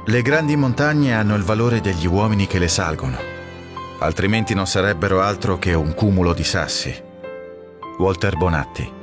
Le grandi montagne hanno il valore degli uomini che le salgono, altrimenti non sarebbero altro che un cumulo di sassi. Walter Bonatti.